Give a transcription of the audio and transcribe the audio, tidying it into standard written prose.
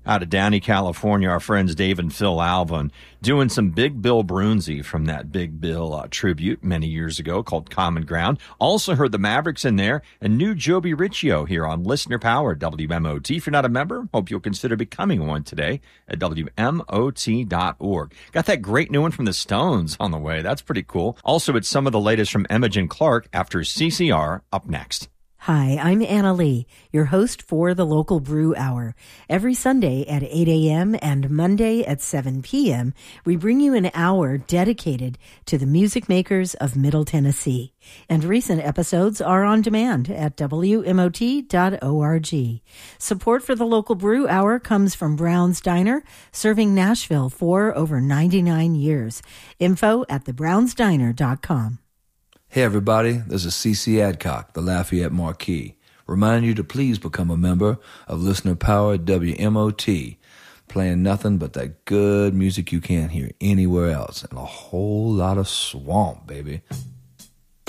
Out of Downey, California, our friends Dave and Phil Alvin doing some Big Bill Brunzi from that Big Bill tribute many years ago called Common Ground. Also heard the Mavericks in there and new Joby Riccio here on Listener Power WMOT. If you're not a member, hope you'll consider becoming one today at WMOT.org. Got that great new one from the Stones on the way. That's pretty cool. Also, it's some of the latest from Imogen Clark after CCR up next. Hi, I'm Anna Lee, your host for the Local Brew Hour. Every Sunday at 8 a.m. and Monday at 7 p.m., we bring you an hour dedicated to the music makers of Middle Tennessee. And recent episodes are on demand at WMOT.org. Support for the Local Brew Hour comes from Brown's Diner, serving Nashville for over 99 years. Info at thebrownsdiner.com. Hey everybody, this is CC Adcock, the Lafayette Marquis, reminding you to please become a member of Listener Power WMOT, playing nothing but that good music you can't hear anywhere else, and a whole lot of swamp, baby.